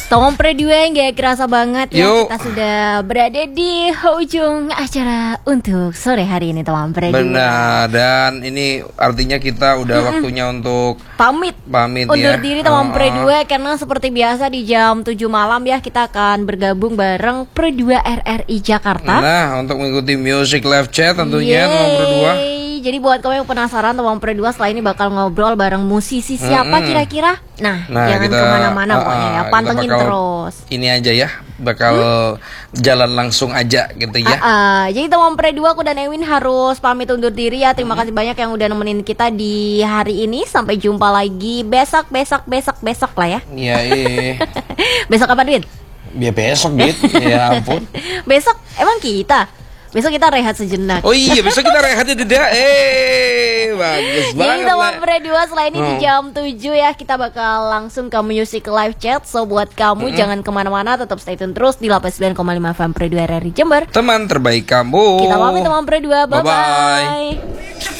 Teman Pre2 nggak kerasa banget ya. Yuk. Kita sudah berada di ujung acara untuk sore hari ini teman Pre2. Benar, dan ini artinya kita udah waktunya untuk Pamit ya. undur diri teman Pre2 karena seperti biasa di jam 7 malam ya kita akan bergabung bareng Pre2 RRI Jakarta. Nah, untuk mengikuti Music Live Chat tentunya teman Pre2. Jadi buat kamu yang penasaran teman Pre2 setelah ini bakal ngobrol bareng musisi siapa kira-kira? Nah, jangan kemana-mana pokoknya ya, pantengin terus. Ini aja ya, bakal jalan langsung aja gitu ya. Jadi teman Pre2 aku dan Ewin harus pamit undur diri ya. Terima kasih banyak yang udah nemenin kita di hari ini. Sampai jumpa lagi besok lah ya. Iya. Besok apa Din? Ya besok Dit. Ya ampun. Besok emang besok kita rehat sejenak. Oh iya, besok kita rehatnya tidak. Bagus banget. Jadi teman Pre2 selain ini di jam 7 ya kita bakal langsung ke Music Live Chat. So buat kamu jangan kemana-mana, tetap stay tune terus di 89,5 FM Pre2 RRI Jember. Teman terbaik kamu. Kita pamit teman Pre2, bye-bye.